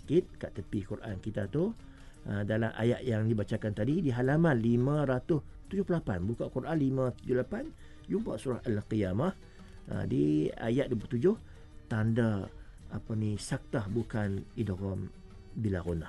sikit kat tepi Quran kita tu, dalam ayat yang dibacakan tadi di halaman 578. Buka Quran 578, jumpa surah Al-Qiyamah. Di ayat 27, tanda saktah bukan idgham bila ghunnah.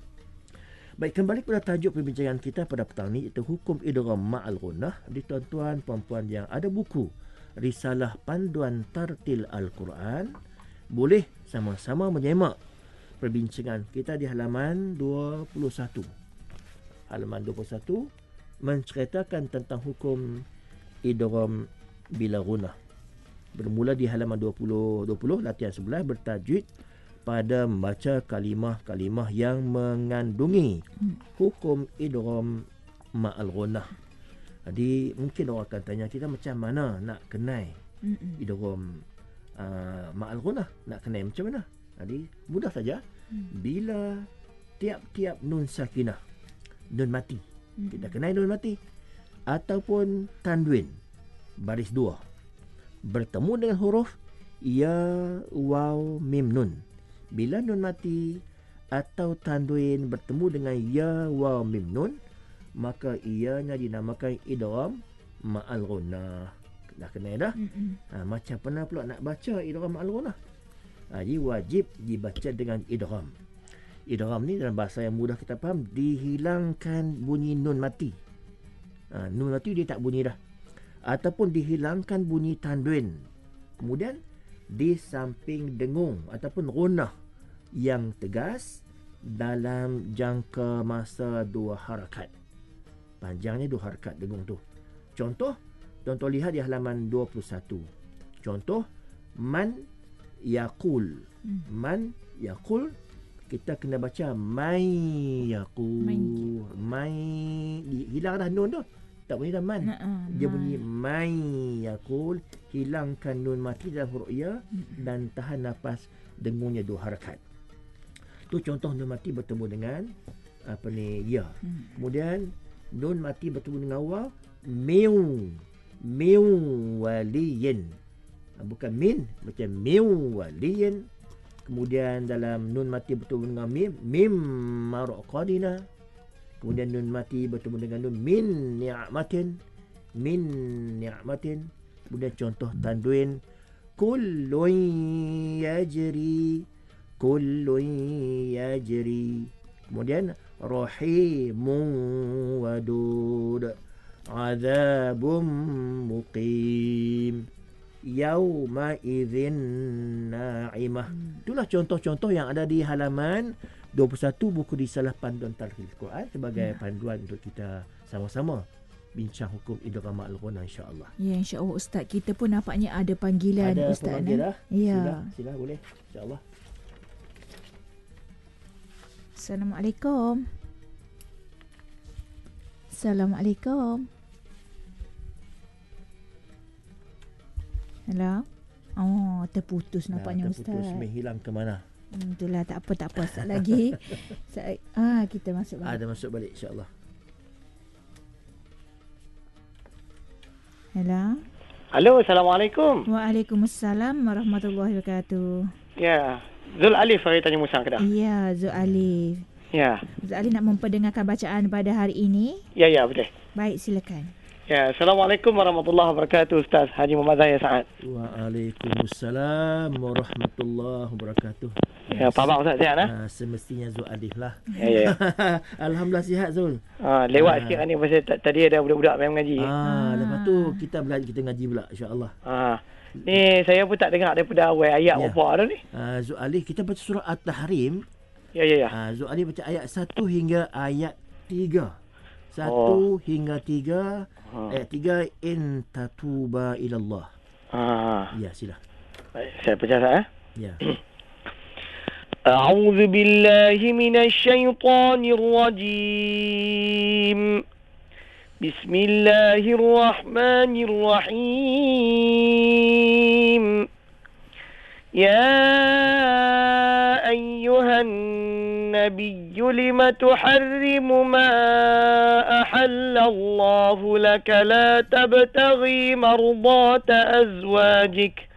Baik, kembali pada tajuk perbincangan kita pada petang ni, iaitu hukum idgham ma'al ghunnah. Di tuan-tuan puan-puan yang ada buku Risalah Panduan Tartil Al-Quran, boleh sama-sama menyemak perbincangan kita di halaman 21. Halaman 21 menceritakan tentang hukum idgham bila ghunnah. Bermula di halaman 20 latihan 11 bertajuk pada membaca kalimah-kalimah yang mengandungi hukum idgham ma'al ghunnah. Jadi mungkin orang akan tanya kita macam mana nak kenal idgham ma'al ghunnah, nak kenal macam mana? Jadi mudah saja. Bila tiap-tiap nun sakinah, nun mati, kita kenal nun mati, ataupun tanwin baris 2 bertemu dengan huruf ya, waw, mim, nun. Bila nun mati atau tanwin bertemu dengan ya, waw, mim, nun, maka ianya dinamakan idgham ma'al ghunnah. Dah kenal dah? Macam mana pula nak baca idgham ma'al ghunnah? Jadi wajib dibaca dengan idgham. Idgham ni dalam bahasa yang mudah kita faham, dihilangkan bunyi nun mati. Nun mati dia tak bunyi dah. Ataupun dihilangkan bunyi tanwin. Kemudian di samping dengung ataupun ghunnah yang tegas dalam jangka masa 2 harakat. Panjangnya 2 harakat dengung tu. Contoh lihat di halaman 21. Contoh, man yaqul. Man yaqul, kita kena baca mai yaqul. Mai, hilang dah nun tu. Tak bunyi dah man. Dia bunyi mai yaqul, hilangkan nun mati dalam huruf ya dan tahan nafas dengungnya 2 harakat. Tu contoh nun mati bertemu dengan ya. Kemudian nun mati bertemu dengan waw, min waliyin. Bukan min, macam min waliyin. Kemudian dalam nun mati bertemu dengan mim marqadina. Kemudian nun mati bertemu dengan nun min ni'matin. Kemudian contoh tanwin, kullun yajri. Kemudian rahimun wadud, azabun muqim, yauma idzin na'imah. Itulah contoh-contoh yang ada di halaman 21 buku Risalah Panduan Tartil Al-Quran sebagai panduan untuk kita sama-sama bincang hukum idgham ma'al ghunnah, insya-Allah. Ya, insya-Allah Ustaz. Kita pun nampaknya ada panggilan ada Ustaz. Ada ya. Sila boleh, insya-Allah. Assalamualaikum. Assalamualaikum. Hello. Oh, terputus nampaknya Ustaz. Terputus, menghilang ke mana? Itulah, tak apa. Sekejap lagi. Kita masuk balik. Ada masuk balik, insya-Allah. Hello. Halo, Assalamualaikum. Waalaikumsalam warahmatullahi wabarakatuh. Ya, Zul Alif hari tanya Musang kedah. Ya, Zul Alif. Ya. Zul Alif nak memperdengarkan bacaan pada hari ini. Ya, betul. Baik, silakan. Ya, Assalamualaikum warahmatullahi wabarakatuh, Ustaz Haji Muhammad Zahir Saad. Waalaikumsalam warahmatullahi wabarakatuh. Ya, apa khabar Ustaz, sihat semestinya Zul Alif lah. Ya. Alhamdulillah sihat Zul. Lewat sikit ni pasal tadi ada budak-budak main mengaji. Lepas tu kita ngaji pula, insya-Allah. Ni saya pun tak dengar daripada awal ayat apa dah ni. Zul Alif, kita baca surah At-Tahrim. Ya. Zul Alif baca ayat 1 hingga ayat 3. 1 hingga 3. Ayat 3, in tatuba ilallah. Ya, sila. Baik, saya baca Ustaz. Ya. A'udzu billahi minasy syaithanir rajim. Bismillahirrahmanirrahim. Ya ayyuhan nabiyyu lima tuharrimu ma ahallallahu laka la tabtaghi mardata azwajik